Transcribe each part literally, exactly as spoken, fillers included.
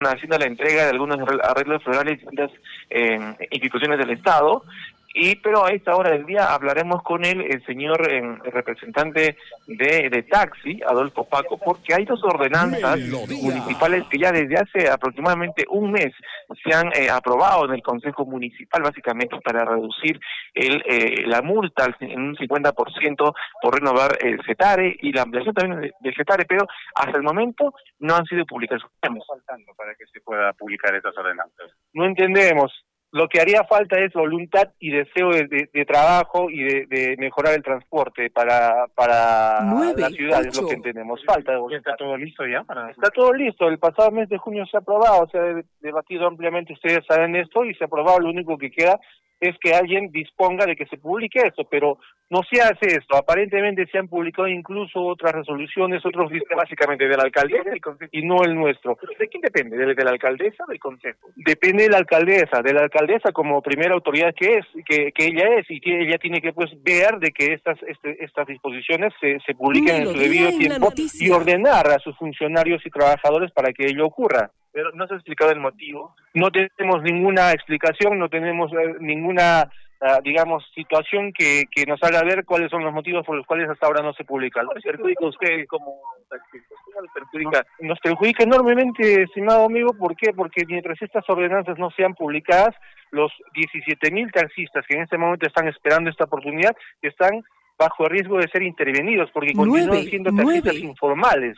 haciendo la entrega de algunos arreglos florales a distintas eh, instituciones del Estado. Y pero a esta hora del día hablaremos con el, el señor eh, representante de, de taxi, Adolfo Paco, porque hay dos ordenanzas Melodía. municipales que ya desde hace aproximadamente un mes se han eh, aprobado en el Consejo Municipal, básicamente para reducir el eh, la multa en un cincuenta por ciento por renovar el CETARE y la ampliación también del de CETARE, pero hasta el momento no han sido publicadas. Estamos faltando para que se pueda publicar estas ordenanzas. No entendemos. Lo que haría falta es voluntad y deseo de, de, de trabajo y de, de mejorar el transporte para para la ciudad, es lo que entendemos. Falta de voluntad. ¿Está todo listo ya? Para... Está todo listo. El pasado mes de junio se ha aprobado, se ha debatido ampliamente, ustedes saben esto, y se ha aprobado. Lo único que queda es que alguien disponga de que se publique esto, pero no se hace esto. Aparentemente se han publicado incluso otras resoluciones, otros sistemas, básicamente del alcalde y no el nuestro. ¿De quién depende? ¿De, de la alcaldesa o del consejo? Depende de la alcaldesa, de la alcaldesa como primera autoridad que es, que, que ella es, y que ella tiene que pues ver de que estas este, estas disposiciones se, se publiquen en su debido tiempo y ordenar a sus funcionarios y trabajadores para que ello ocurra. Pero no se ha explicado el motivo. No tenemos ninguna explicación, no tenemos eh, ninguna, uh, digamos, situación que, que nos haga ver cuáles son los motivos por los cuales hasta ahora no se publica. ¿Cuál perjudica a usted como taxista? Perjudica? Nos, nos perjudica enormemente, estimado amigo. ¿Por qué? Porque mientras estas ordenanzas no sean publicadas, los diecisiete mil taxistas que en este momento están esperando esta oportunidad están bajo el riesgo de ser intervenidos, porque continúan nueve, siendo taxistas nueve. informales.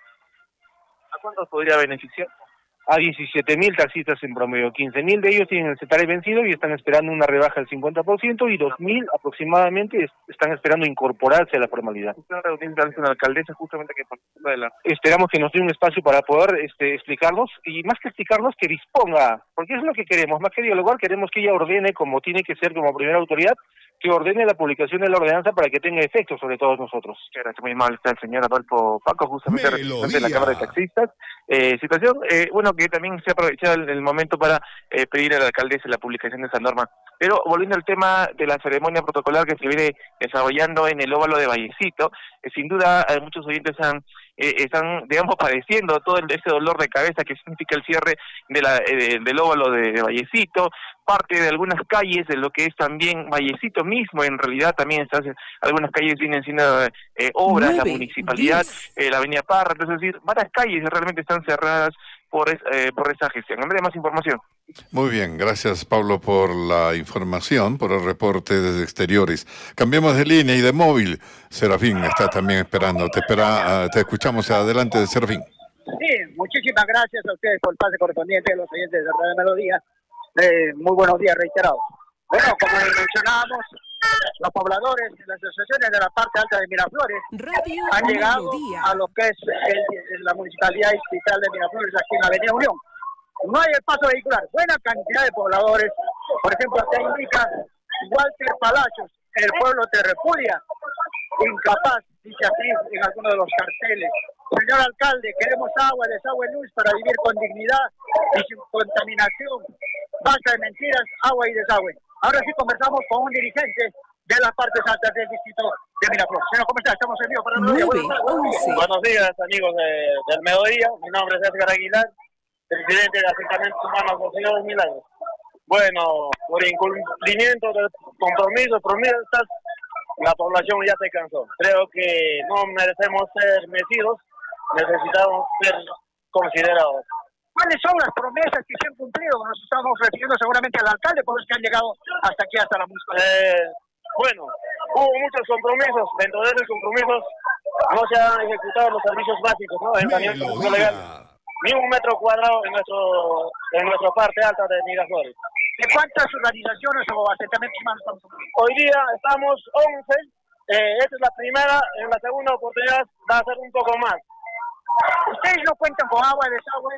¿A cuántos podría beneficiar? A diecisiete mil taxistas en promedio, quince mil de ellos tienen el CETARE vencido y están esperando una rebaja del cincuenta por ciento y dos mil aproximadamente es, están esperando incorporarse a la formalidad. Una reunión con la alcaldesa justamente que participa de la... Esperamos que nos dé un espacio para poder este, explicarnos, y más que explicarnos, que disponga, porque es lo que queremos, más que dialogar, queremos que ella ordene como tiene que ser como primera autoridad, que ordene la publicación de la ordenanza para que tenga efecto sobre todos nosotros. Gracias, muy amable. Está el señor Adolfo Paco, justamente representante de la Cámara de Taxistas. Eh, situación, eh, bueno, que también se ha aprovechado el, el momento para eh, pedir a la alcaldesa la publicación de esa norma. Pero volviendo al tema de la ceremonia protocolar que se viene desarrollando en el óvalo de Vallecito, eh, sin duda eh, muchos oyentes han, eh, están, digamos, padeciendo todo el, ese dolor de cabeza que significa el cierre de la, eh, del óvalo de, de Vallecito, parte de algunas calles de lo que es también Vallecito mismo. En realidad también están, algunas calles vienen siendo eh, obras, nueve, la municipalidad, eh, la avenida Parra, es decir, varias calles realmente están cerradas por, es, eh, por esa gestión. En breve, más información. Muy bien, gracias Pablo por la información, por el reporte desde exteriores. Cambiamos de línea y de móvil. Serafín está también esperando. Te espera, uh, te escuchamos adelante de Serafín. Sí, muchísimas gracias a ustedes por el pase correspondiente de los oyentes de Radio Melodía. Eh, muy buenos días reiterados. Bueno, como mencionábamos, los pobladores de las asociaciones de la parte alta de Miraflores Radio han llegado Melodía. a lo que es el, la municipalidad distrital de Miraflores, aquí en la Avenida Unión. No hay el paso vehicular, buena cantidad de pobladores. Por ejemplo, acá indica Walter Palacios, el pueblo te repudia, incapaz, dice así en algunos de los carteles. Señor alcalde, queremos agua, desagüe, luz para vivir con dignidad y sin contaminación. Basta de mentiras, agua y desagüe. Ahora sí conversamos con un dirigente de las partes altas del distrito de Miraflores. Señor, ¿cómo está? Estamos en vivo para el Mediodía. Buenos, Buenos días, amigos de, del Mediodía. Mi nombre es Edgar Aguilar, presidente de Asentamientos Humanos del Señor de Milagros. Bueno, por incumplimiento de compromisos, promesas, la población ya se cansó. Creo que no merecemos ser metidos, necesitamos ser considerados. ¿Cuáles son las promesas que se han cumplido? Nos estamos refiriendo seguramente al alcalde, por eso que han llegado hasta aquí, hasta la municipalidad. Eh, bueno, hubo muchos compromisos. Dentro de esos compromisos no se han ejecutado los servicios básicos, ¿no? El saneamiento legal. Ni un metro cuadrado en nuestro en nuestra parte alta de Miraflores. ¿De cuántas organizaciones o asentamientos humanos estamos hablando? Hoy día estamos once. Eh, esta es la primera. En la segunda oportunidad va a ser un poco más. ¿Ustedes no cuentan con agua, desagüe?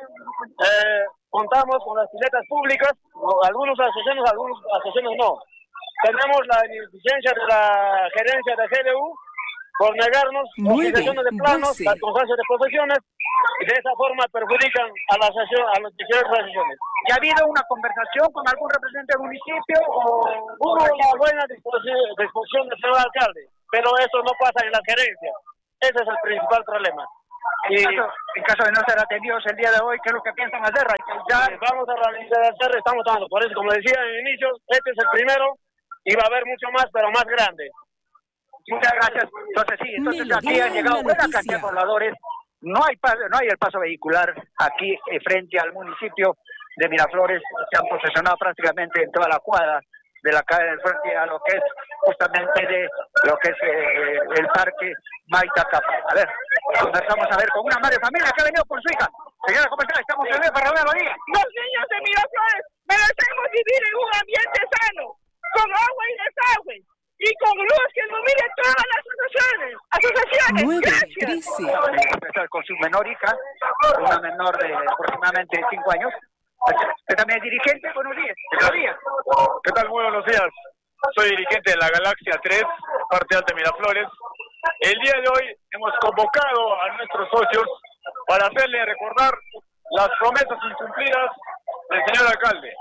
Eh, contamos con las piletas públicas, algunos asociaciones, algunos asociaciones no. Tenemos la ineficiencia de la gerencia de G L U por negarnos autorizaciones de planos, las constancias de posesiones, y de esa forma perjudican a las a las diferentes asociaciones. ¿Y ha habido una conversación con algún representante del municipio? O hubo una buena disposición, disposición del señor alcalde, pero eso no pasa en la gerencia. Ese es el principal problema. Y en caso de no ser atendidos el día de hoy, ¿qué es lo que piensan hacer? Ya vamos a realizar el cierre, estamos dando. Por eso, como decía en el inicio, este es el primero y va a haber mucho más, pero más grande. Muchas gracias. Entonces sí, entonces aquí han llegado buena cantidad de pobladores. No hay no hay el paso vehicular aquí eh, frente al municipio de Miraflores. Se han posesionado prácticamente en toda la cuadra de la calle del frente a lo que es justamente de lo que es eh, el parque Maitacapa. A ver, comenzamos a ver con una madre de familia que ha venido con su hija. Señora, ¿cómo está? Estamos en el para los días. Los niños de Miraflores merecemos vivir en un ambiente sano, con agua y desagüe, y con luz que ilumine todas las asociaciones. asociaciones. Gracias. Vamos a empezar con su menor hija, una menor de aproximadamente cinco años. Usted también es dirigente, buenos días. Buenos días. ¿Qué tal? Muy buenos días. Soy dirigente de la Galaxia tres, parte alta de Miraflores. El día de hoy hemos convocado a nuestros socios para hacerle recordar las promesas incumplidas del señor alcalde.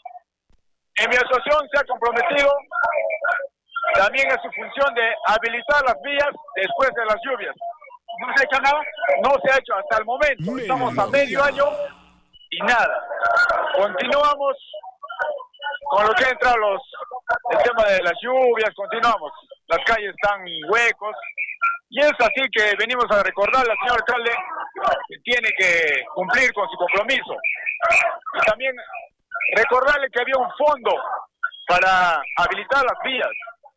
En mi asociación se ha comprometido también en su función de habilitar las vías después de las lluvias. ¿No se ha hecho nada? No se ha hecho hasta el momento. Estamos a medio año y nada. Continuamos con lo que ha entrado los, el tema de las lluvias, continuamos. Las calles están huecos y es así que venimos a recordarle al señor alcalde que tiene que cumplir con su compromiso. Y también recordarle que había un fondo para habilitar las vías.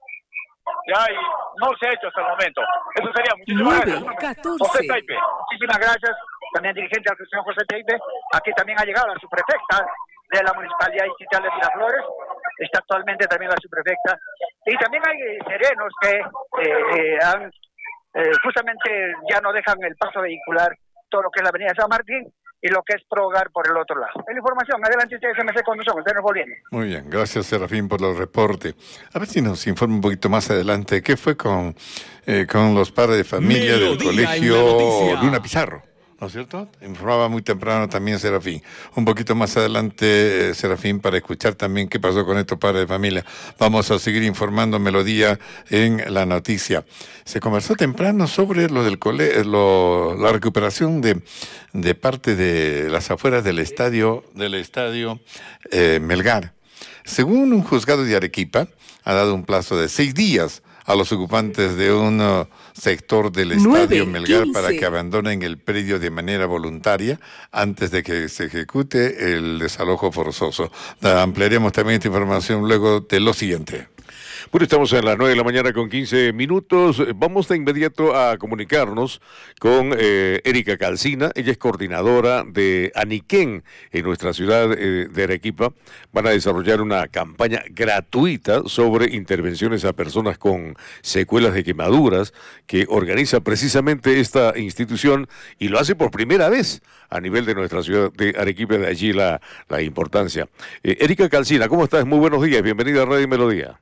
Ya, y no se ha hecho hasta el momento. Eso sería. Muchísimas gracias. José Taipe. Muchísimas gracias. También dirigente al señor José Taipe. Aquí también ha llegado la subprefecta de la Municipalidad Distrital de Miraflores. Está actualmente también la subprefecta. Y también hay serenos que eh, han eh, justamente ya no dejan el paso vehicular todo lo que es la avenida San Martín y lo que es Pro Hogar por el otro lado. Es la información. Adelante ustedes, M C Conducción. Ustedes nos volviendo. Muy bien. Gracias, Serafín, por el reporte. A ver si nos informa un poquito más adelante qué fue con, eh, con los padres de familia Melodía del colegio Luna Pizarro. ¿No es cierto? Informaba muy temprano también Serafín. Un poquito más adelante, eh, Serafín, para escuchar también qué pasó con estos padres de familia. Vamos a seguir informando Melodía en la noticia. Se conversó temprano sobre lo del cole, lo, la recuperación de, de parte de las afueras del estadio, del estadio eh, Melgar. Según un juzgado de Arequipa, ha dado un plazo de seis días a los ocupantes de un uh, sector del estadio Melgar para que abandonen el predio de manera voluntaria antes de que se ejecute el desalojo forzoso. Ampliaremos también esta información luego de lo siguiente. Bueno, estamos en las nueve de la mañana con quince minutos. Vamos de inmediato a comunicarnos con eh, Erika Calcina. Ella es coordinadora de Aniquén en nuestra ciudad eh, de Arequipa. Van a desarrollar una campaña gratuita sobre intervenciones a personas con secuelas de quemaduras que organiza precisamente esta institución y lo hace por primera vez a nivel de nuestra ciudad de Arequipa, de allí la, la importancia. Eh, Erika Calcina, ¿cómo estás? Muy buenos días, bienvenida a Radio Melodía.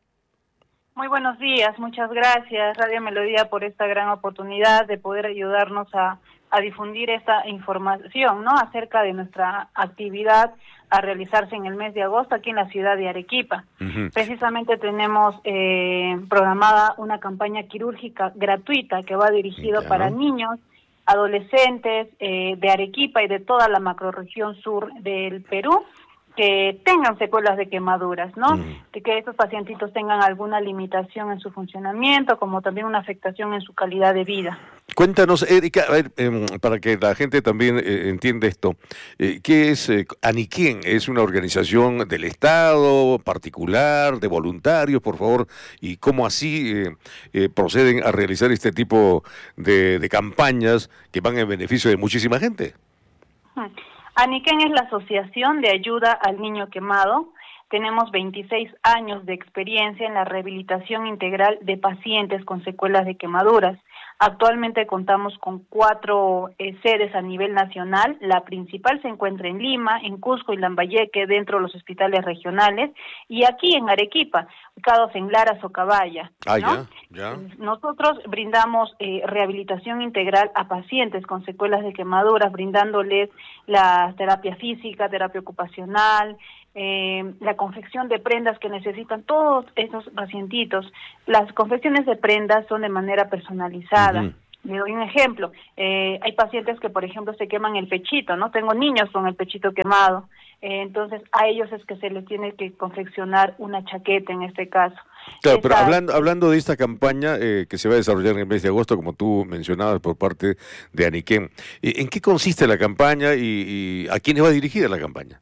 Muy buenos días, muchas gracias Radio Melodía por esta gran oportunidad de poder ayudarnos a, a difundir esta información, ¿no?, acerca de nuestra actividad a realizarse en el mes de agosto aquí en la ciudad de Arequipa. Uh-huh. Precisamente tenemos eh, programada una campaña quirúrgica gratuita que va dirigido yeah. para niños, adolescentes eh, de Arequipa y de toda la macrorregión sur del Perú, que tengan secuelas de quemaduras, ¿no? Mm. De que estos pacientitos tengan alguna limitación en su funcionamiento, como también una afectación en su calidad de vida. Cuéntanos, Erika, a ver, eh, para que la gente también eh, entienda esto, eh, ¿qué es eh, Aniquén? ¿Es una organización del Estado, particular, de voluntarios, por favor? ¿Y cómo así eh, eh, proceden a realizar este tipo de, de campañas que van en beneficio de muchísima gente? Hmm. Aniquén es la Asociación de Ayuda al Niño Quemado. Tenemos veintiséis años de experiencia en la rehabilitación integral de pacientes con secuelas de quemaduras. Actualmente contamos con cuatro eh, sedes a nivel nacional. La principal se encuentra en Lima, en Cusco y Lambayeque, dentro de los hospitales regionales, y aquí en Arequipa, ubicados en Lara, Socabaya. Ah, ¿no? ya, ya. Nosotros brindamos eh, rehabilitación integral a pacientes con secuelas de quemaduras, brindándoles la terapia física, terapia ocupacional, eh, la confección de prendas que necesitan todos esos pacientitos. Las confecciones de prendas son de manera personalizada. Uh-huh. Le doy un ejemplo. Eh, hay pacientes que, por ejemplo, se queman el pechito, ¿no? Tengo niños con el pechito quemado. Eh, entonces, a ellos es que se les tiene que confeccionar una chaqueta en este caso. Claro, Esta, pero hablando, hablando de esta campaña eh, que se va a desarrollar en el mes de agosto, como tú mencionabas, por parte de Aniquén, ¿en qué consiste la campaña y, y a quiénes va dirigida la campaña?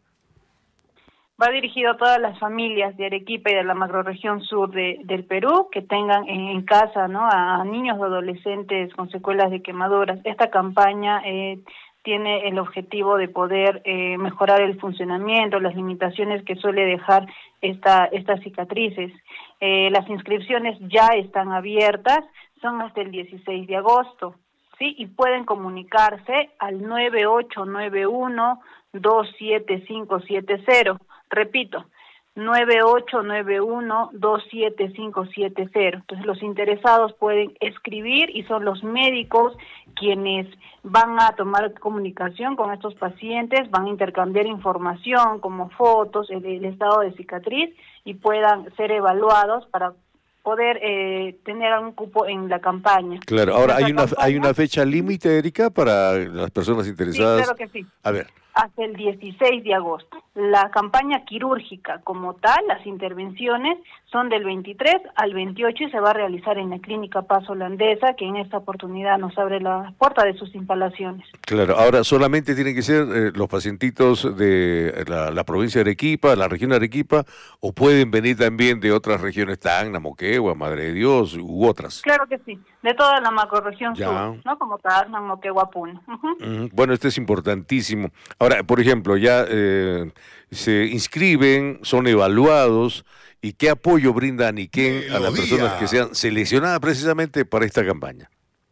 Va dirigido a todas las familias de Arequipa y de la macrorregión sur de, del Perú que tengan en, en casa, ¿no? A, a niños o adolescentes con secuelas de quemaduras. Esta campaña eh, tiene el objetivo de poder eh, mejorar el funcionamiento, las limitaciones que suele dejar esta, estas cicatrices. Eh, las inscripciones ya están abiertas, son hasta el dieciséis de agosto, ¿sí? Y pueden comunicarse al nueve ocho nueve uno, dos siete cinco siete cero. Repito, nueve ocho nueve uno, dos siete cinco siete cero. Entonces los interesados pueden escribir y son los médicos quienes van a tomar comunicación con estos pacientes, van a intercambiar información como fotos, el, el estado de cicatriz y puedan ser evaluados para poder eh, tener un cupo en la campaña. Claro, ahora hay una, hay una fecha límite, Erika, para las personas interesadas. Sí, claro que sí. A ver. Hasta el dieciséis de agosto. La campaña quirúrgica como tal, las intervenciones, son del veintitrés al veintiocho y se va a realizar en la Clínica Paz Holandesa, que en esta oportunidad nos abre la puerta de sus instalaciones. Claro, ahora solamente tienen que ser eh, los pacientitos de la, la provincia de Arequipa, la región de Arequipa, o pueden venir también de otras regiones, Tacna, Moquegua, Madre de Dios, u otras. Claro que sí, de toda la macrorregión sur, ¿no? Como Tacna, Moquegua, Puno. Uh-huh. Uh-huh. Bueno, esto es importantísimo. Ahora, por ejemplo, ya eh, se inscriben, son evaluados, ¿y qué apoyo brinda Aniquén a las personas que sean seleccionadas precisamente para esta campaña?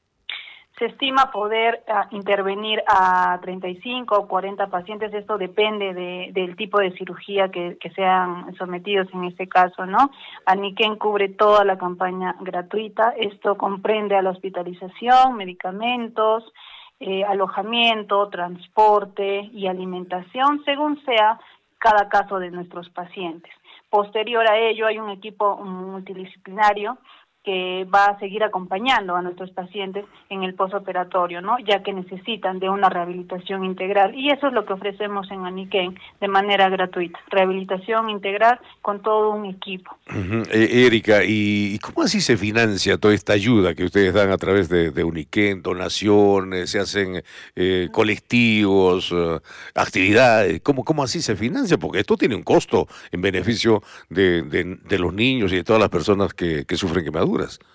Se estima poder uh, intervenir a treinta y cinco o cuarenta pacientes, esto depende de, del tipo de cirugía que, que sean sometidos en este caso, ¿no? Aniquén cubre toda la campaña gratuita, esto comprende a la hospitalización, medicamentos, Eh, alojamiento, transporte y alimentación, según sea cada caso de nuestros pacientes. Posterior a ello hay un equipo multidisciplinario que va a seguir acompañando a nuestros pacientes en el posoperatorio, ¿no? Ya que necesitan de una rehabilitación integral, y eso es lo que ofrecemos en Aniquén de manera gratuita, rehabilitación integral con todo un equipo. Uh-huh. Eh, Erika, ¿y, ¿y cómo así se financia toda esta ayuda que ustedes dan a través de, de Aniquén, donaciones, se hacen eh, colectivos, uh, actividades? ¿Cómo, ¿Cómo así se financia? Porque esto tiene un costo en beneficio de, de, de los niños y de todas las personas que, que sufren quemaduras.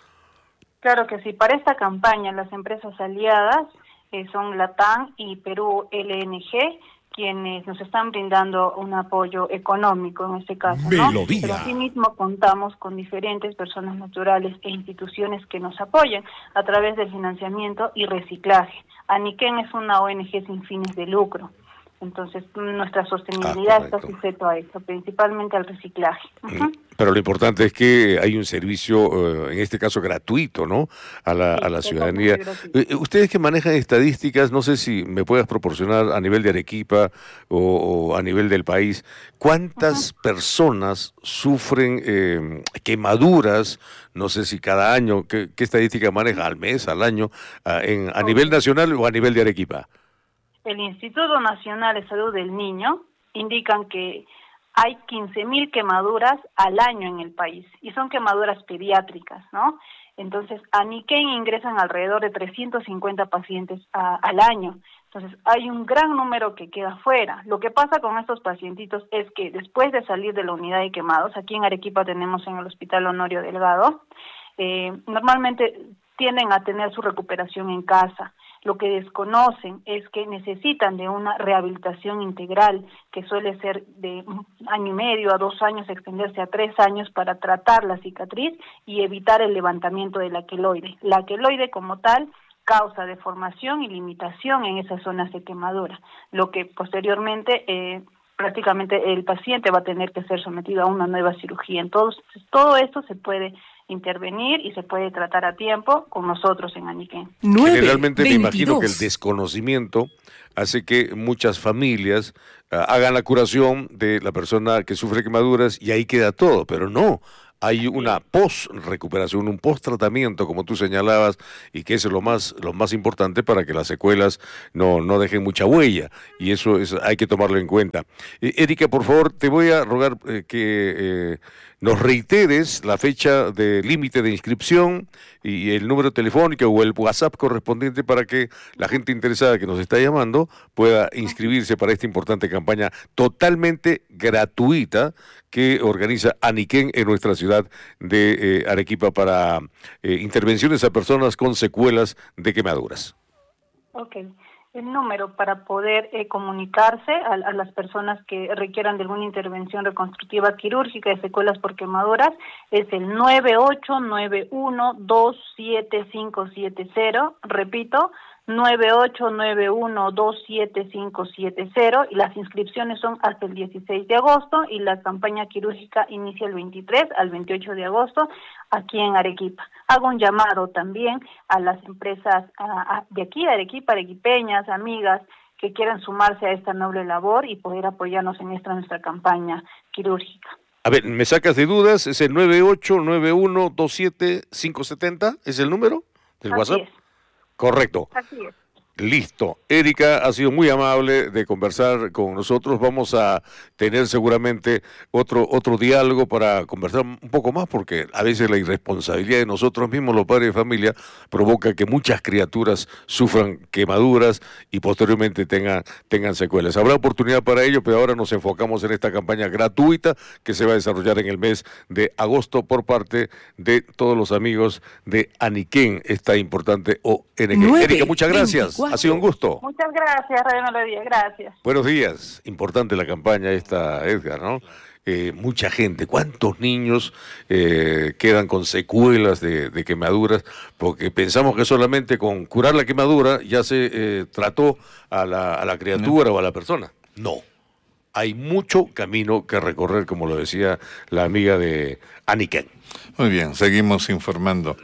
Claro que sí. Para esta campaña las empresas aliadas eh, son Latam y Perú L N G, quienes nos están brindando un apoyo económico en este caso, ¿no? Melodía. Pero asimismo contamos con diferentes personas naturales e instituciones que nos apoyan a través del financiamiento y reciclaje. Aniquén es una O N G sin fines de lucro. Entonces, nuestra sostenibilidad ah, está sujeta a eso, principalmente al reciclaje. Uh-huh. Pero lo importante es que hay un servicio, uh, en este caso gratuito, ¿no? A la, sí, a la ciudadanía. Uh, ustedes que manejan estadísticas, no sé si me puedas proporcionar a nivel de Arequipa o, o a nivel del país, ¿cuántas uh-huh. personas sufren eh, quemaduras? No sé si cada año, ¿qué, qué estadística maneja? ¿Al mes, al año? Uh, en, ¿A nivel nacional o a nivel de Arequipa? El Instituto Nacional de Salud del Niño indican que hay quince mil quemaduras al año en el país, y son quemaduras pediátricas, ¿no? Entonces, a Aniquén ingresan alrededor de trescientos cincuenta pacientes a, al año. Entonces, hay un gran número que queda fuera. Lo que pasa con estos pacientitos es que después de salir de la unidad de quemados, aquí en Arequipa tenemos en el Hospital Honorio Delgado, eh, normalmente tienden a tener su recuperación en casa. Lo que desconocen es que necesitan de una rehabilitación integral que suele ser de un año y medio a dos años, extenderse a tres años para tratar la cicatriz y evitar el levantamiento de la queloide. La queloide como tal causa deformación y limitación en esas zonas de quemadura, lo que posteriormente eh, prácticamente el paciente va a tener que ser sometido a una nueva cirugía. Entonces, todo esto se puede intervenir y se puede tratar a tiempo con nosotros en Aniquén. Generalmente me imagino que el desconocimiento hace que muchas familias uh, hagan la curación de la persona que sufre quemaduras y ahí queda todo, pero no, hay una post-recuperación, un post-tratamiento, como tú señalabas, y que eso es lo más, lo más importante para que las secuelas no, no dejen mucha huella, y eso es, hay que tomarlo en cuenta. Eh, Erika, por favor, te voy a rogar eh, que eh, nos reiteres la fecha de límite de inscripción y el número telefónico o el WhatsApp correspondiente para que la gente interesada que nos está llamando pueda inscribirse para esta importante campaña totalmente gratuita que organiza Aniquén en nuestra ciudad de eh, Arequipa para eh, intervenciones a personas con secuelas de quemaduras. Ok. El número para poder eh, comunicarse a, a las personas que requieran de alguna intervención reconstructiva quirúrgica de secuelas por quemaduras es el nueve ocho nueve uno dos siete cinco siete cero, repito, nueve ocho nueve uno dos siete cinco siete cero, y las inscripciones son hasta el dieciséis de agosto y la campaña quirúrgica inicia el veintitrés al veintiocho de agosto aquí en Arequipa. Hago un llamado también a las empresas a, a, de aquí de Arequipa, arequipeñas, amigas, que quieran sumarse a esta noble labor y poder apoyarnos en esta nuestra campaña quirúrgica. A ver, me sacas de dudas, es el nueve ocho nueve uno dos siete cinco siete cero, ¿es el número del Así WhatsApp? Es. Correcto. Así es. Listo. Erika ha sido muy amable de conversar con nosotros. Vamos a tener seguramente otro otro diálogo para conversar un poco más, porque a veces la irresponsabilidad de nosotros mismos, los padres de familia, provoca que muchas criaturas sufran quemaduras y posteriormente tengan, tengan secuelas. Habrá oportunidad para ello, pero ahora nos enfocamos en esta campaña gratuita que se va a desarrollar en el mes de agosto por parte de todos los amigos de Aniquén, esta importante O N G. Erika, muchas gracias. Ha sido un gusto. Muchas gracias, Radio Melodía, gracias. Buenos días. Importante la campaña esta, Edgar, ¿no? Eh, mucha gente, ¿cuántos niños eh, quedan con secuelas de, de quemaduras? Porque pensamos que solamente con curar la quemadura ya se eh, trató a la, a la criatura no. o a la persona. No. Hay mucho camino que recorrer, como lo decía la amiga de Aniquén. Muy bien, seguimos informando.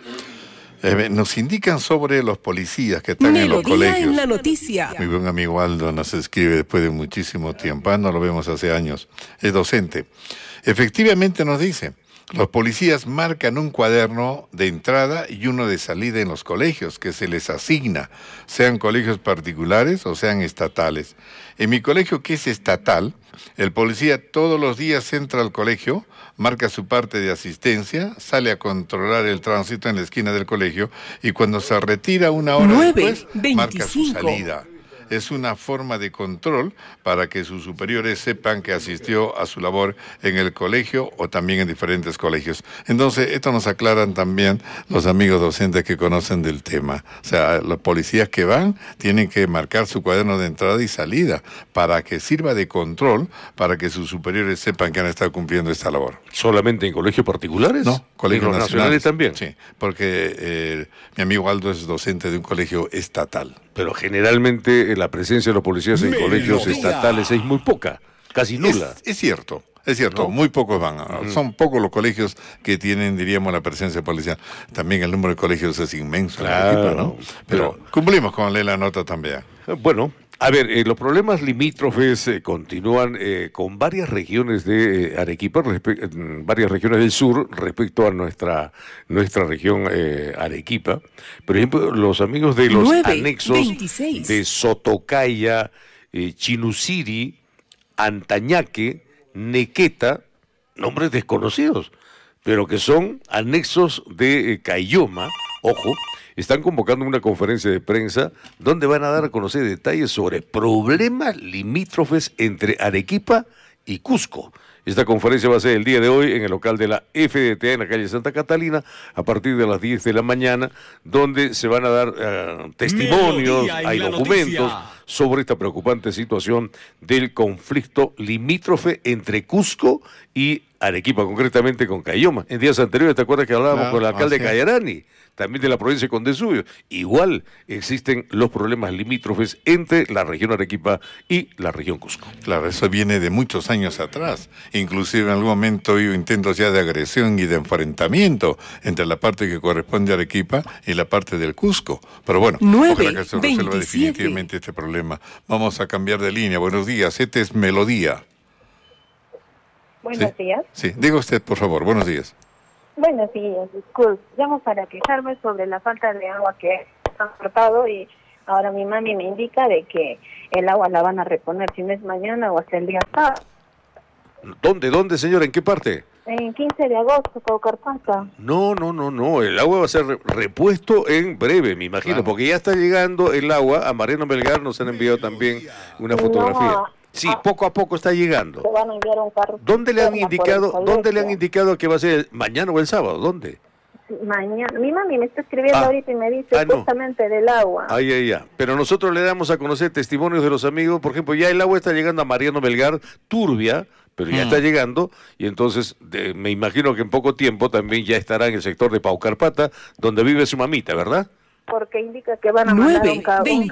Eh, nos indican sobre los policías que están Melodía en los colegios. En la noticia. Mi buen amigo Aldo nos escribe después de muchísimo tiempo. Ah, no lo vemos hace años. Es docente. Efectivamente nos dice, los policías marcan un cuaderno de entrada y uno de salida en los colegios que se les asigna, sean colegios particulares o sean estatales. En mi colegio, que es estatal, el policía todos los días entra al colegio, marca su parte de asistencia, sale a controlar el tránsito en la esquina del colegio y cuando se retira una hora después, marca su salida. Es una forma de control para que sus superiores sepan que asistió a su labor en el colegio o también en diferentes colegios. Entonces, esto nos aclaran también los amigos docentes que conocen del tema. O sea, los policías que van tienen que marcar su cuaderno de entrada y salida para que sirva de control, para que sus superiores sepan que han estado cumpliendo esta labor. ¿Solamente en colegios particulares? No, colegios nacionales, nacionales también. Sí, porque eh, mi amigo Aldo es docente de un colegio estatal. Pero generalmente la presencia de los policías en Melodía. Colegios estatales es muy poca, casi nula. Es, es cierto, es cierto, no. muy pocos van. Uh-huh. Son pocos los colegios que tienen, diríamos, la presencia policial. También el número de colegios es inmenso. Claro, en Arequipa, ¿no? Pero, pero cumplimos con leer la nota también. Bueno, a ver, eh, los problemas limítrofes eh, continúan eh, con varias regiones de eh, Arequipa, respe- varias regiones del sur respecto a nuestra nuestra región eh, Arequipa. Por ejemplo, los amigos de los nueve, anexos veintiséis. De Sotocaya, eh, Chinusiri, Antañaque, Nequeta, nombres desconocidos, pero que son anexos de eh, Cayoma, ojo, están convocando una conferencia de prensa donde van a dar a conocer detalles sobre problemas limítrofes entre Arequipa y Cusco. Esta conferencia va a ser el día de hoy en el local de la F D T A en la calle Santa Catalina a partir de las diez de la mañana, donde se van a dar uh, testimonios, hay documentos sobre esta preocupante situación del conflicto limítrofe entre Cusco y Arequipa, concretamente con Cayoma. En días anteriores, ¿te acuerdas que hablábamos claro, con el alcalde de Cayarani? También de la provincia de Condesubio. Igual existen los problemas limítrofes entre la región Arequipa y la región Cusco. Claro, eso viene de muchos años atrás. Inclusive en algún momento hubo intentos ya de agresión y de enfrentamiento entre la parte que corresponde a Arequipa y la parte del Cusco. Pero bueno, ojalá que se resuelva definitivamente este problema. Vamos a cambiar de línea. Buenos días, este es Melodía. Buenos ¿Sí? días. Sí, diga usted, por favor. Buenos días. Buenos días, disculpe. Llamo para quejarme sobre la falta de agua que han cortado y ahora mi mami me indica de que el agua la van a reponer si no es mañana o hasta el día sábado. ¿Dónde, dónde, señora? ¿En qué parte? En quince de agosto, Paucarpata. No, no, no, no. El agua va a ser re- repuesto en breve, me imagino, claro. Porque ya está llegando el agua. A Mariano Melgar nos han enviado también una fotografía. No. Sí, poco a poco está llegando. Se van a enviar un carro. ¿Dónde le han indicado, dónde le han indicado que va a ser mañana o el sábado? ¿Dónde? Mañana. Mi mami me está escribiendo ah. ahorita y me dice ah, justamente no. del agua. Ay, ay, ay. Pero nosotros le damos a conocer testimonios de los amigos. Por ejemplo, ya el agua está llegando a Mariano Melgar, turbia, pero ya mm. está llegando. Y entonces de, me imagino que en poco tiempo también ya estará en el sector de Paucarpata, donde vive su mamita, ¿verdad? Porque indica que van a mandar un camión.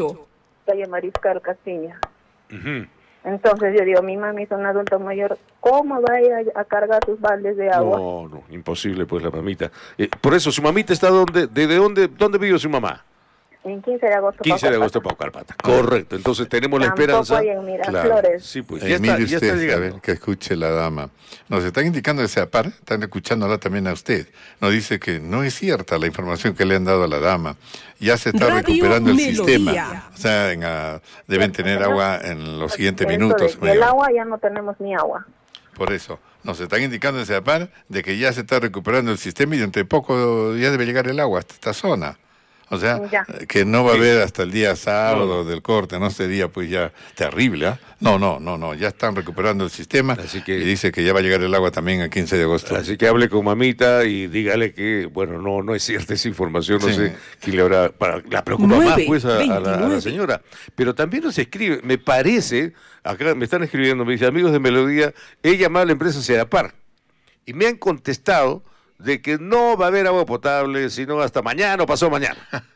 Calle Mariscal Castilla. Uh-huh. Entonces yo digo, mi mami es un adulto mayor, ¿cómo va a ir a, a cargar sus baldes de agua? No, no, imposible pues la mamita. Eh, por eso, ¿su mamita está donde, de dónde, dónde vive su mamá? En quince de agosto. quince de agosto, Paucarpata. Correcto, entonces tenemos Tampoco la esperanza. Hay en Miraflores. Claro. Sí, pues eh, ya, está, ya usted, está llegando. A ver, que escuche la dama. Nos están indicando ese apar, están escuchándola también a usted. Nos dice que no es cierta la información que le han dado a la dama. Ya se está Radio recuperando el Melodía. Sistema. O sea, en, uh, deben tener agua en los siguientes minutos. De, el agua ya no tenemos ni agua. Por eso, nos están indicando ese apar de que ya se está recuperando el sistema y dentro de poco ya debe llegar el agua hasta esta zona. O sea, ya. que no va a haber hasta el día sábado del corte, no sería pues ya terrible, ¿eh? No, no, no, no, ya están recuperando el sistema así que, y dice que ya va a llegar el agua también el quince de agosto. Así que hable con mamita y dígale que, bueno, no no es cierta esa información, no sí. sé quién le habrá, para, la preocupa nueve, más pues a, a, la, a la señora. Pero también nos escribe, me parece, acá me están escribiendo, me dice, amigos de Melodía, he llamado a la empresa Sedapar y me han contestado de que no va a haber agua potable sino hasta mañana o pasado mañana.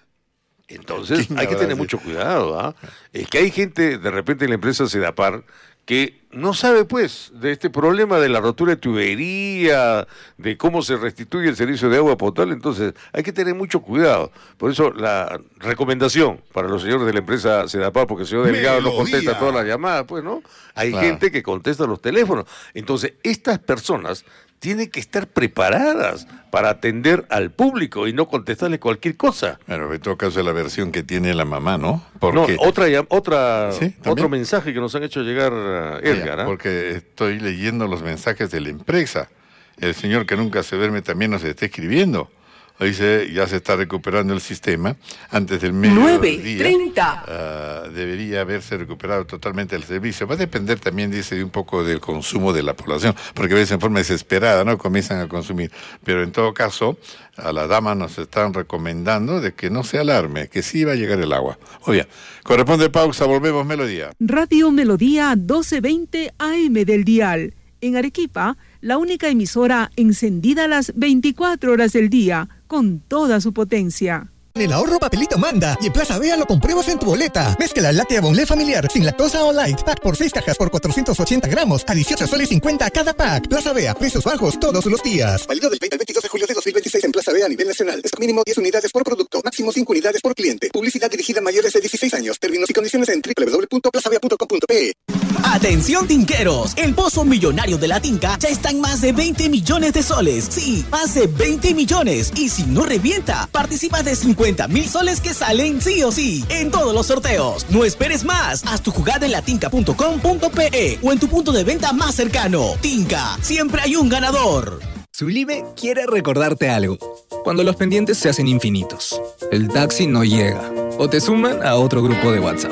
Entonces hay que tener mucho cuidado, ¿ah? Es que hay gente de repente en la empresa Sedapar que no sabe pues de este problema de la rotura de tubería, de cómo se restituye el servicio de agua potable, entonces hay que tener mucho cuidado. Por eso la recomendación para los señores de la empresa Sedapar, porque el señor Delgado no contesta todas las llamadas, pues, ¿no? Hay claro. gente que contesta los teléfonos. Entonces estas personas tienen que estar preparadas para atender al público y no contestarle cualquier cosa. Pero en todo caso es la versión que tiene la mamá, ¿no? Porque... No, otra, otra, ¿Sí? otro mensaje que nos han hecho llegar a Edgar. ¿eh? Porque estoy leyendo los mensajes de la empresa. El señor que nunca se duerme también nos está escribiendo. Dice, ya se está recuperando el sistema. Antes del mediodía nueve treinta uh, debería haberse recuperado totalmente el servicio. Va a depender también, dice, de un poco del consumo de la población, porque a veces en forma desesperada, ¿no? Comienzan a consumir. Pero en todo caso, a la dama nos están recomendando de que no se alarme, que sí va a llegar el agua. Muy bien. Corresponde pausa, volvemos Melodía. Radio Melodía doce veinte A M del dial. En Arequipa, la única emisora encendida las veinticuatro horas del día, con toda su potencia. En el ahorro Papelito manda y en Plaza Vea lo compruebas en tu boleta. Mezcla láctea Bonlé familiar sin lactosa o light pack por seis cajas por cuatrocientos ochenta gramos a dieciocho soles cincuenta cada pack. Plaza Vea, precios bajos todos los días. Válido del veinte al veintidós de julio de dos mil veintiséis en Plaza Vea a nivel nacional. Es mínimo diez unidades por producto, máximo cinco unidades por cliente. Publicidad dirigida a mayores de dieciséis años. Términos y condiciones en doble u doble u doble u punto plaza vea punto com punto pe. Atención tinqueros, el pozo millonario de la Tinca ya está en más de veinte millones de soles. Sí, más de veinte millones. Y si no revienta, participas de cincuenta mil soles que salen sí o sí en todos los sorteos. No esperes más, haz tu jugada en latinca punto com punto pe o en tu punto de venta más cercano. Tinca, siempre hay un ganador. Sublime quiere recordarte algo. Cuando los pendientes se hacen infinitos, el taxi no llega o te suman a otro grupo de WhatsApp.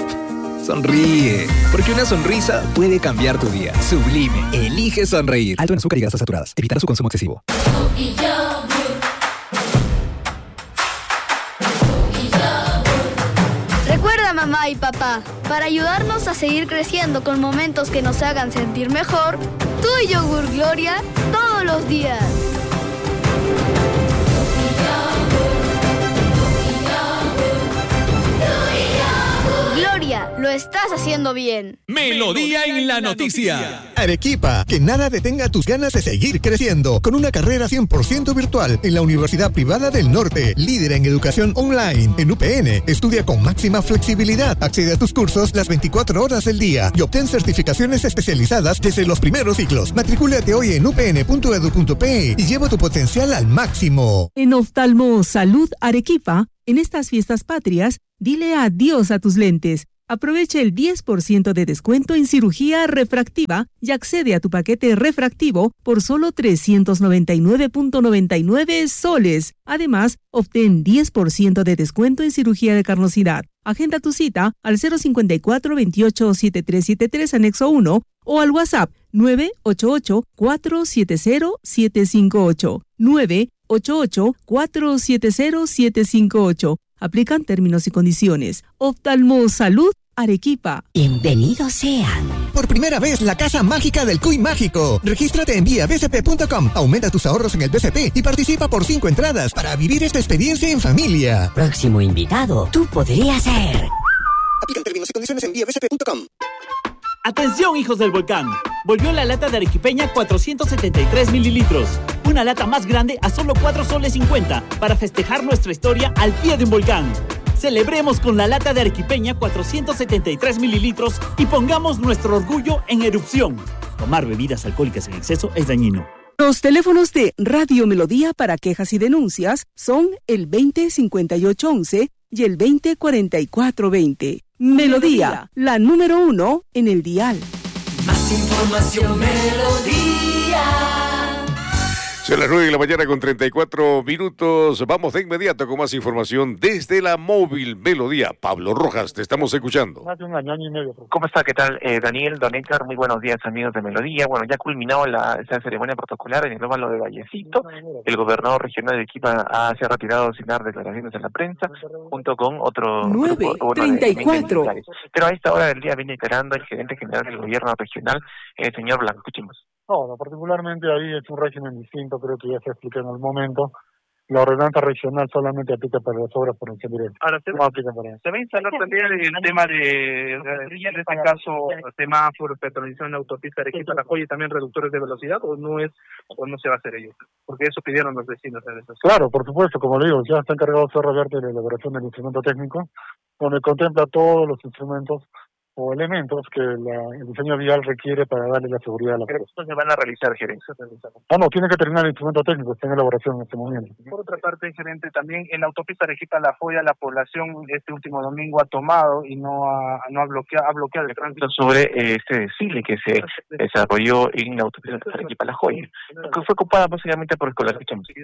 Sonríe, porque una sonrisa puede cambiar tu día. Sublime, elige sonreír. Alto en azúcar y grasas saturadas. Evitar su consumo excesivo. Recuerda, mamá y papá, para ayudarnos a seguir creciendo con momentos que nos hagan sentir mejor, tú y Yogur Gloria todos los días. Gloria, lo estás haciendo bien. Melodía en la noticia. Arequipa. Que nada detenga tus ganas de seguir creciendo. Con una carrera cien por ciento virtual en la Universidad Privada del Norte, líder en educación online. En U P N, estudia con máxima flexibilidad. Accede a tus cursos las veinticuatro horas del día y obtén certificaciones especializadas desde los primeros ciclos. Matricúlate hoy en u p n punto e d u punto p e y lleva tu potencial al máximo. En Oftalmo Salud Arequipa, en estas fiestas patrias, dile adiós a tus lentes. Aprovecha el diez por ciento de descuento en cirugía refractiva y accede a tu paquete refractivo por solo trescientos noventa y nueve punto noventa y nueve soles. Además, obtén diez por ciento de descuento en cirugía de carnosidad. Agenda tu cita al cero cinco cuatro, veintiocho, setenta y tres setenta y tres anexo uno o al WhatsApp nueve ocho ocho, cuatro siete cero, siete cinco ocho. nueve ocho ocho, cuatro siete cero, siete cinco ocho. Aplican términos y condiciones. Oftalmo Salud Arequipa. Bienvenidos sean. Por primera vez, la Casa Mágica del Cuy Mágico. Regístrate en vía b c p punto com. Aumenta tus ahorros en el B C P y participa por cinco entradas para vivir esta experiencia en familia. Próximo invitado, tú podrías ser. Aplican términos y condiciones en vía b c p punto com. Atención, hijos del volcán. Volvió la lata de arequipeña cuatrocientos setenta y tres mililitros. Una lata más grande a solo cuatro soles cincuenta para festejar nuestra historia al pie de un volcán. Celebremos con la lata de arequipeña cuatrocientos setenta y tres mililitros y pongamos nuestro orgullo en erupción. Tomar bebidas alcohólicas en exceso es dañino. Los teléfonos de Radio Melodía para quejas y denuncias son el veinte cincuenta y ocho once y el veinte cuarenta y cuatro veinte. Melodía, la número uno en el dial. Más información, Melodía. Son las nueve de la mañana con treinta y cuatro minutos. Vamos de inmediato con más información desde la móvil Melodía. Pablo Rojas, te estamos escuchando. Hace un año, año y medio. ¿Cómo está? ¿Qué tal? Eh, Daniel, Don Edgar, muy buenos días, amigos de Melodía. Bueno, ya culminado la, esa ceremonia protocolar en el óvalo de Vallecito. El gobernador regional de Arequipa ha, se ha retirado sin dar declaraciones en la prensa, junto con otro nueve treinta y cuatro. Pero a esta hora del día viene declarando el gerente general del gobierno regional, el señor Blanco. Escuchemos. No, no, particularmente ahí es un régimen distinto, creo que ya se explica en el momento. La ordenanza regional solamente aplica para las obras por encima directa. Ahora, se, no aplica para eso. Se va a instalar también el tema de, en este caso, semáforos, peatonalización en la autopista de Arequipa, La Joya y también reductores de velocidad, o no es, o no se va a hacer ello, porque eso pidieron los vecinos. En esas claro, por supuesto, como le digo, ya está encargado Cerro Verde de la elaboración del instrumento técnico, donde contempla todos los instrumentos o elementos que la, el diseño vial requiere para darle la seguridad a la persona. ¿Pero se van a realizar, gerente? Ah, no, tiene que terminar el instrumento técnico, está en elaboración en este momento. Por otra parte, gerente, también en la autopista Arequipa La Joya, la población este último domingo ha tomado y no ha, no ha bloqueado, ha bloqueado el tránsito sobre eh, este desfile que se desarrolló en la autopista Arequipa La Joya, que fue ocupada básicamente por escolares.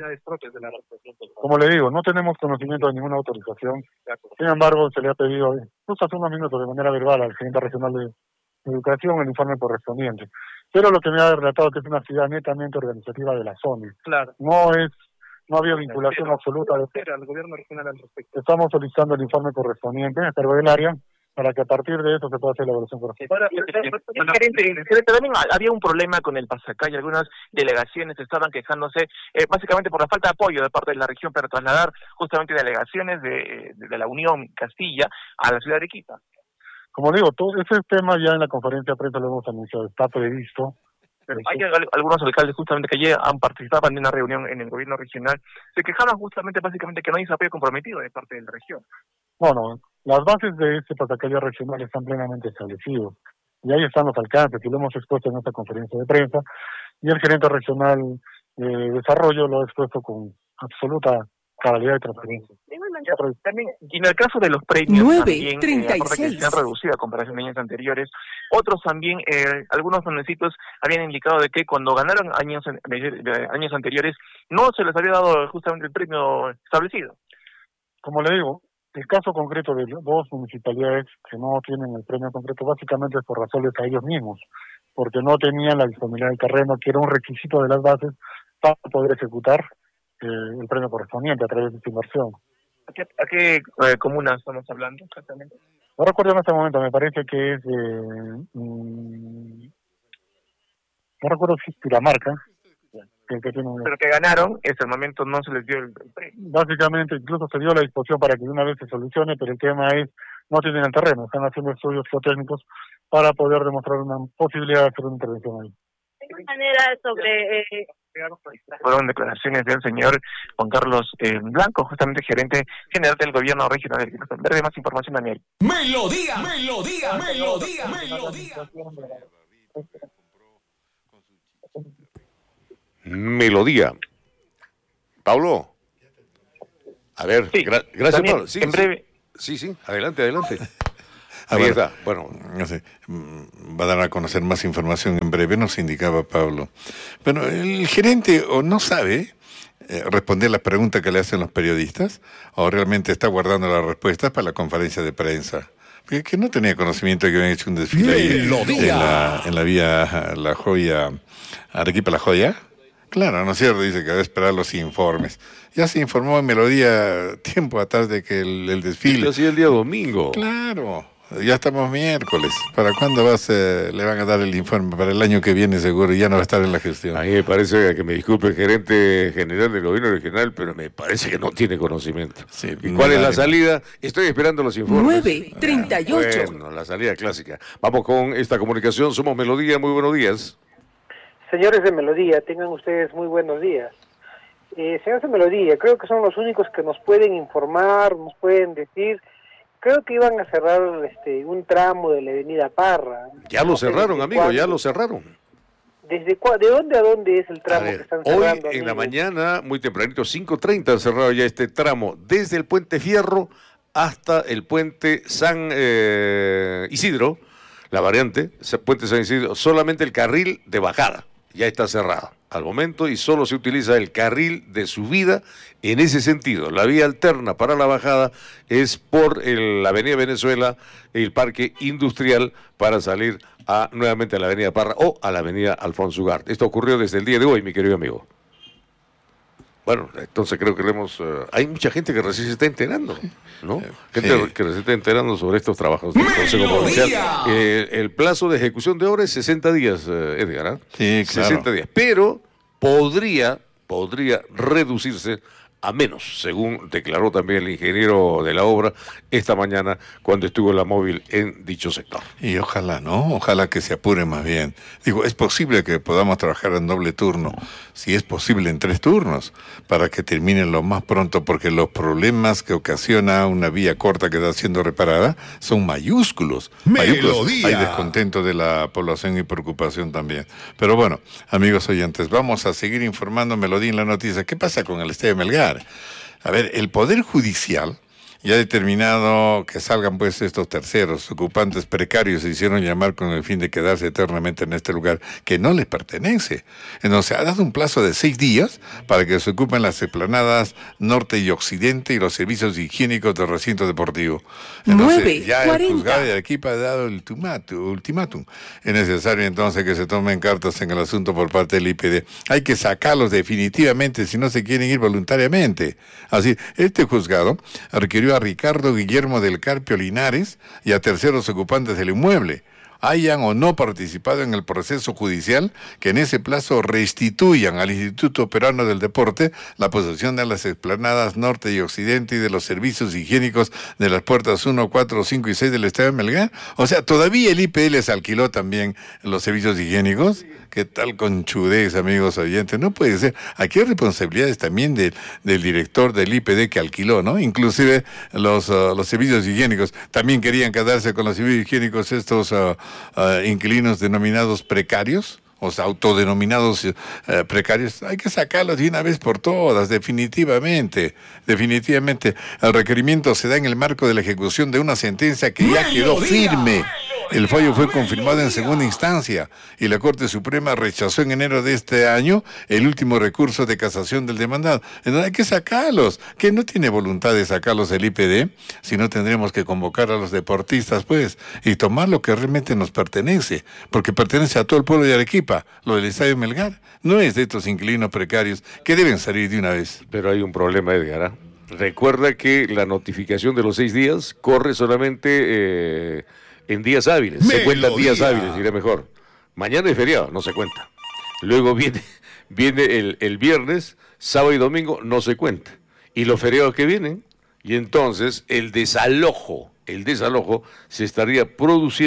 Como le digo, no tenemos conocimiento de ninguna autorización, sin embargo, se le ha pedido, justo hace unos minutos de manera verbal al gerente regional de educación el informe correspondiente. Pero lo que me ha relatado es que es una actividad netamente organizativa de la zona. Claro. No es, no había vinculación pero, absoluta de al gobierno regional al respecto. Estamos solicitando el informe correspondiente a cargo del área para que a partir de eso se pueda hacer la evaluación correspondiente. Gerente, gerente, también había un problema con el pasacalle. Algunas delegaciones estaban quejándose eh, básicamente por la falta de apoyo de parte de la región para trasladar justamente delegaciones de, de, de la Unión Castilla a la ciudad de Arequipa. Como digo, todo ese tema ya en la conferencia de prensa lo hemos anunciado, está previsto. Pero hay algunos alcaldes justamente que ayer han participado en una reunión en el gobierno regional, se quejaban justamente básicamente que no hay ese apoyo comprometido de parte de la región. Bueno, las bases de este pasacalle regional están plenamente establecidos y ahí están los alcances y lo hemos expuesto en esta conferencia de prensa y el gerente regional de desarrollo lo ha expuesto con absoluta cabalidad y transparencia. También, y en el caso de los premios nueve, también, eh, aparte que se han reducido a comparación de años anteriores, otros también, eh, algunos municipios habían indicado de que cuando ganaron años eh, años anteriores no se les había dado justamente el premio establecido. Como le digo, el caso concreto de dos municipalidades que no tienen el premio concreto básicamente es por razones a ellos mismos, porque no tenían la disponibilidad del terreno, que era un requisito de las bases para poder ejecutar eh, el premio correspondiente a través de esta inversión. ¿A qué, a qué eh, comuna estamos hablando exactamente? No recuerdo en este momento, me parece que es eh, mmm, no recuerdo si es Piramarca. Que, que tiene un... Pero que ganaron, ese momento no se les dio el, el premio. Básicamente, incluso se dio la disposición para que de una vez se solucione, pero el tema es, no tienen el terreno, están haciendo estudios geotécnicos para poder demostrar una posibilidad de hacer una intervención ahí. De qué manera sobre... Eh... Fueron declaraciones del señor Juan Carlos eh, Blanco, justamente gerente general del gobierno regional del Quito. En breve más información, Daniel. Melodía, melodía, melodía, melodía. Melodía. Pablo. A ver, sí, gra gracias, Daniel, Pablo. Sí, en sí, breve. Sí, sí, adelante, adelante. Ahí bueno, está. Bueno, no sé, va a dar a conocer más información en breve, nos indicaba Pablo. Bueno, el gerente o no sabe eh, responder las preguntas que le hacen los periodistas, o realmente está guardando las respuestas para la conferencia de prensa. Porque que no tenía conocimiento de que habían hecho un desfile ahí en la, en la vía La Joya, Arequipa La Joya. Claro, ¿no es cierto? Dice que va a esperar los informes. Ya se informó en Melodía tiempo atrás de que el, el desfile... Esto ha sido el día domingo. Claro, ya estamos miércoles. ¿Para cuándo vas, eh, le van a dar el informe? Para el año que viene seguro, y ya no va a estar en la gestión. A mí me parece, que me disculpe el gerente general del gobierno regional, pero me parece que no tiene conocimiento. Sí, ¿Y cuál es la nadie. salida? Estoy esperando los informes. nueve treinta y ocho. Bueno, la salida clásica. Vamos con esta comunicación. Somos Melodía, muy buenos días. Señores de Melodía, tengan ustedes muy buenos días. Eh, señores de Melodía, creo que son los únicos que nos pueden informar, nos pueden decir. Creo que iban a cerrar este un tramo de la avenida Parra. Ya lo No sé cerraron, desde amigo, cuándo. ya lo cerraron. ¿Desde cua ¿De dónde a dónde es el A tramo ver, que están hoy cerrando? en la amigos? mañana, muy tempranito, cinco treinta han cerrado ya este tramo, desde el puente Fierro hasta el puente San eh, Isidro, la variante, ese puente San Isidro, solamente el carril de bajada ya está cerrado al momento y solo se utiliza el carril de subida en ese sentido. La vía alterna para la bajada es por el, la avenida Venezuela, el parque industrial, para salir a, nuevamente a la avenida Parra o a la avenida Alfonso Ugarte. Esto ocurrió desde el día de hoy, mi querido amigo. Bueno, entonces creo que le hemos... Uh, hay mucha gente que recién se está enterando, ¿no? Gente Sí. que recién se está enterando sobre estos trabajos del Consejo Provincial. Eh, el plazo de ejecución de obra es sesenta días, eh, Edgar, ¿eh? Sí, claro. sesenta días. Pero podría, podría reducirse a menos, según declaró también el ingeniero de la obra esta mañana cuando estuvo en la móvil en dicho sector. Y ojalá, ¿no? Ojalá que se apure más bien. Digo, es posible que podamos trabajar en doble turno, si es posible en tres turnos, para que terminen lo más pronto, porque los problemas que ocasiona una vía corta que está siendo reparada son mayúsculos. mayúsculos. Hay descontento de la población y preocupación también. Pero bueno, amigos oyentes, vamos a seguir informando Melodía en la noticia. ¿Qué pasa con el Estadio Melgar? A ver, el Poder Judicial ya ha determinado que salgan pues estos terceros ocupantes precarios, se hicieron llamar con el fin de quedarse eternamente en este lugar que no les pertenece. Entonces ha dado un plazo de seis días para que se ocupen las explanadas norte y occidente y los servicios higiénicos del recinto deportivo. Entonces nueve ya el cuarenta. juzgado de Arequipa ha dado el ultimátum, ultimátum. Es necesario entonces que se tomen cartas en el asunto por parte del I P D. Hay que sacarlos definitivamente si no se quieren ir voluntariamente. Así, este juzgado requirió a Ricardo Guillermo del Carpio Linares y a terceros ocupantes del inmueble, hayan o no participado en el proceso judicial, que en ese plazo restituyan al Instituto Peruano del Deporte la posesión de las explanadas norte y occidente y de los servicios higiénicos de las puertas uno, cuatro, cinco y seis del Estadio Melgar. O sea, todavía el I P D les alquiló también los servicios higiénicos. ¿Qué tal conchudez, amigos oyentes? No puede ser. Aquí hay responsabilidades también de, del director del I P D que alquiló, ¿no? Inclusive los, uh, los servicios higiénicos. También querían quedarse con los servicios higiénicos estos uh, uh, inquilinos denominados precarios, o sea, autodenominados uh, precarios. Hay que sacarlos de una vez por todas, definitivamente. Definitivamente. El requerimiento se da en el marco de la ejecución de una sentencia que ya quedó firme. El fallo fue confirmado en segunda instancia y la Corte Suprema rechazó en enero de este año el último recurso de casación del demandado. Entonces hay que sacarlos. ¿Que no tiene voluntad de sacarlos el I P D? Si no, tendremos que convocar a los deportistas, pues, y tomar lo que realmente nos pertenece, porque pertenece a todo el pueblo de Arequipa, lo del Estadio Melgar. No es de estos inquilinos precarios que deben salir de una vez. Pero hay un problema, Edgar, ¿eh? Recuerda que la notificación de los seis días corre solamente... Eh... en días hábiles, Melodía. Se cuentan días hábiles, diré mejor. Mañana es feriado, no se cuenta. Luego viene, viene el, el viernes, sábado y domingo, no se cuenta. Y los feriados que vienen, y entonces el desalojo, el desalojo se estaría produciendo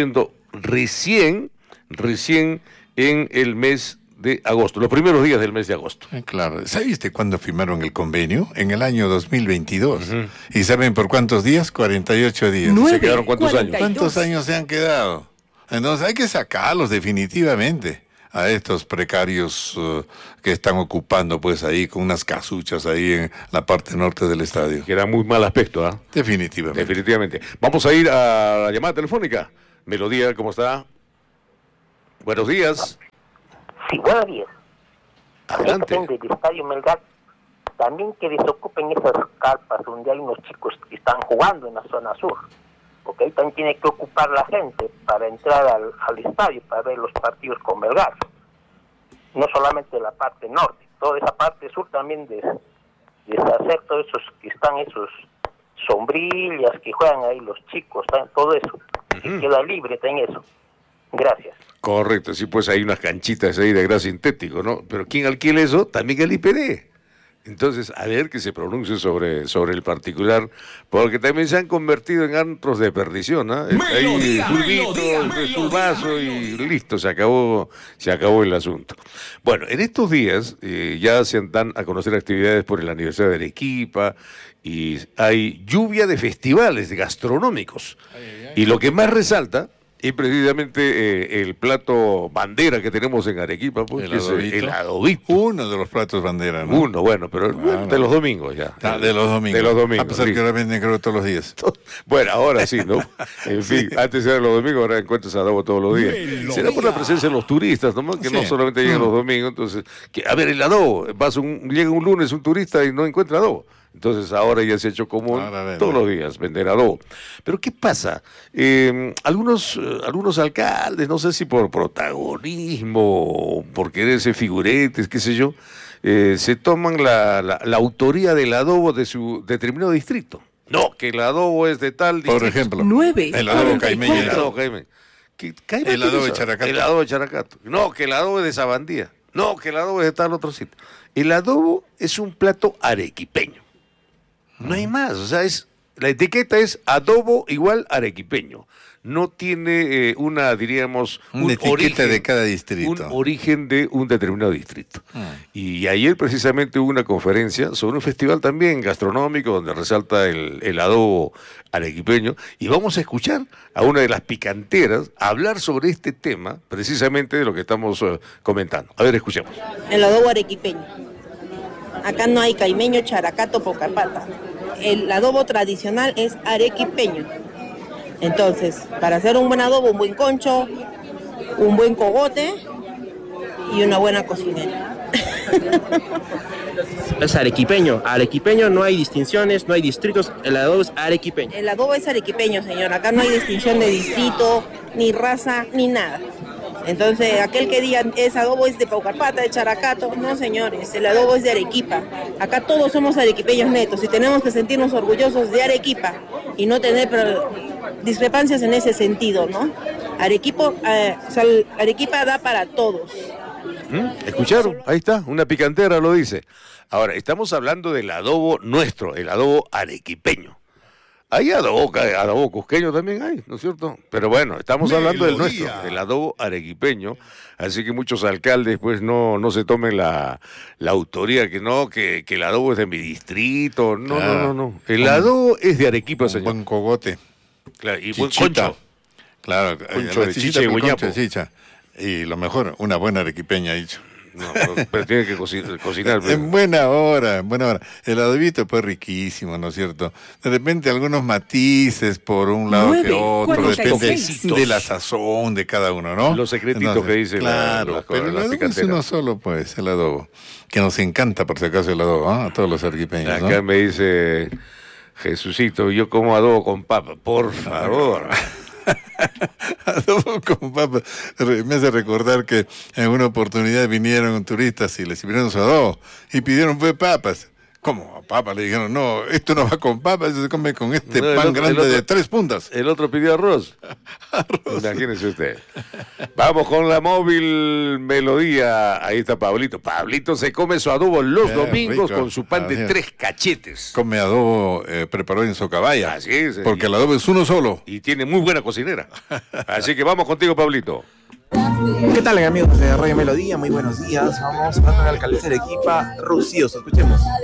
recién, recién en el mes de agosto, los primeros días del mes de agosto. Eh, claro. ¿Sabiste cuándo firmaron el convenio? En el año dos mil veintidós. Uh-huh. ¿Y saben por cuántos días? cuarenta y ocho días. ¿Se quedaron cuántos cuarenta y dos años? ¿Cuántos años se han quedado? Entonces hay que sacarlos definitivamente a estos precarios uh, que están ocupando pues ahí con unas casuchas ahí en la parte norte del estadio. Que era muy mal aspecto, ¿ah? ¿eh? Definitivamente. Definitivamente. Vamos a ir a la llamada telefónica. Melodía, ¿cómo está? Buenos días. Sí, buenos días. Adelante. Del Estadio Melgar, también que desocupen esas carpas donde hay unos chicos que están jugando en la zona sur, porque ahí también tiene que ocupar la gente para entrar al, al estadio, para ver los partidos con Melgar. No solamente la parte norte, toda esa parte sur también de deshacer todos esos que están esos sombrillas que juegan ahí los chicos, todo eso, uh-huh. que queda libre en eso. Gracias. Correcto, sí, pues hay unas canchitas ahí de gras sintético, ¿no? Pero ¿quién alquila eso? También el I P D. Entonces, a ver que se pronuncie sobre, sobre el particular, porque también se han convertido en antros de perdición, ¿no? Ahí fulbito, fulbazo y listo, se acabó, se acabó el asunto. Bueno, en estos días eh, ya se dan a conocer actividades por el aniversario de Arequipa y hay lluvia de festivales gastronómicos. Ay, ay, ay. Y lo que más resalta es precisamente eh, el plato bandera que tenemos en Arequipa, pues, el adobito. El adobito. Uno de los platos bandera, ¿no? Uno, bueno, pero bueno, de los domingos ya. Ah, de los domingos. De los domingos. A pesar sí. que ahora venden creo todos los días. Bueno, ahora sí, ¿no? En fin, sí. Antes eran los domingos, ahora encuentras adobo todos los días. Bueno, será por la presencia de los turistas, ¿no? Que sí. no solamente llegan mm. los domingos, entonces, que, a ver, el adobo, vas un, llega un lunes un turista y no encuentra adobo. Entonces ahora ya se ha hecho común todos los días vender adobo. Pero ¿qué pasa? Eh, algunos, eh, algunos alcaldes, no sé si por protagonismo, por quererse figuretes, qué sé yo, eh, se toman la, la, la autoría del adobo de su determinado distrito. No, que el adobo es de tal distrito. Por ejemplo, nueve, el adobo caimeño. El adobo caimeño. El adobo de Characato. El adobo de Characato. No, que el adobo es de Sabandía. No, que el adobo es de tal otro sitio. El adobo es un plato arequipeño. No hay más, o sea, es la etiqueta es adobo igual arequipeño. No tiene eh, una, diríamos, una un etiqueta origen, de cada distrito. Un origen de un determinado distrito. Ah. Y ayer precisamente hubo una conferencia sobre un festival también gastronómico donde resalta el, el adobo arequipeño. Y vamos a escuchar a una de las picanteras hablar sobre este tema, precisamente de lo que estamos uh, comentando. A ver, escuchemos. El adobo arequipeño. Acá no hay caimeño, characato, pocapata. El adobo tradicional es arequipeño. Entonces, para hacer un buen adobo, un buen concho, un buen cogote y una buena cocinera. Es arequipeño. Arequipeño, no hay distinciones, no hay distritos. El adobo es arequipeño. El adobo es arequipeño, señor. Acá no hay distinción de distrito, ni raza, ni nada. Entonces, aquel que diga es adobo es de Paucarpata, de Characato, no señores, el adobo es de Arequipa. Acá todos somos arequipeños netos y tenemos que sentirnos orgullosos de Arequipa y no tener pero, discrepancias en ese sentido, ¿no? Arequipa, eh, o sea, Arequipa da para todos. ¿Mm? ¿Escucharon? Ahí está, una picantera lo dice. Ahora, estamos hablando del adobo nuestro, el adobo arequipeño. Hay adobo, adobo cusqueño también hay, ¿no es cierto? Pero bueno, estamos Melodía. hablando del nuestro, del adobo arequipeño, así que muchos alcaldes pues no, no se tomen la, la autoría que no, que, que el adobo es de mi distrito, no, claro. no, no, no. El adobo es de Arequipa, señor. Buen cogote. Claro, y buen concho. Claro, concho de chicha y guañapo. Y lo mejor, una buena arequipeña, dicho. No, pero, pero tiene que cocinar. cocinar pero... En buena hora, en buena hora. El adobito pues riquísimo, ¿no es cierto? De repente algunos matices por un lado nueve, que otro, depende de la sazón de cada uno, ¿no? Los secretitos Entonces, que dice claro, la, la, pero la, el adobo picantera. Es uno solo, pues, el adobo. Que nos encanta, por si acaso, el adobo, ¿eh? A todos los arequipeños, Acá ¿no? me dice Jesucito, yo como adobo con papa, por favor. Adobo con papa. Me hace recordar que en una oportunidad vinieron turistas y les sirvieron su adobo y pidieron pues papas. ¿Cómo? Papa, le dijeron, no, esto no va con papa, eso se come con este No, el pan otro- grande el otro- de tres puntas. El otro pidió arroz. Imagínese usted. Vamos con la móvil melodía. Ahí está Pablito. Pablito se come su adobo los Qué domingos rico. con su pan de Así es. tres cachetes. Come adobo eh, preparado en socabaya. Así es. Porque el adobo es uno solo. Y tiene muy buena cocinera. Así que vamos contigo, Pablito. ¿Qué tal, amigos de Radio Melodía? Muy buenos días. Vamos a hablar con la alcaldesa de Arequipa, Rocío. Escuchemos.